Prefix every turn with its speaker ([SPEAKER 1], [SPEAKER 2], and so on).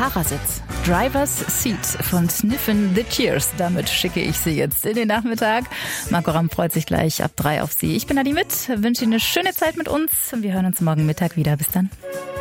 [SPEAKER 1] Fahrersitz. Driver's Seat von Sniffin' the Cheers. Damit schicke ich Sie jetzt in den Nachmittag. Marco Ramm freut sich gleich ab 3 auf Sie. Ich bin Adi mit, wünsche Ihnen eine schöne Zeit mit uns. Wir hören uns morgen Mittag wieder. Bis dann.